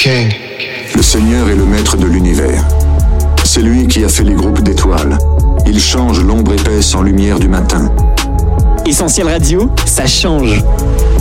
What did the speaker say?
King. Le Seigneur est le maître de l'univers. C'est lui qui a fait les groupes d'étoiles. Il change l'ombre épaisse en lumière du matin. Essentiel Radio, ça change.